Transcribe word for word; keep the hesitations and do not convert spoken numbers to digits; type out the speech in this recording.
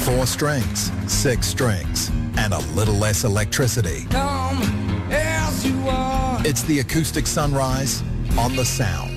Four strings, six strings, and a little less electricity. Come as you are. It's the acoustic sunrise on the Sound.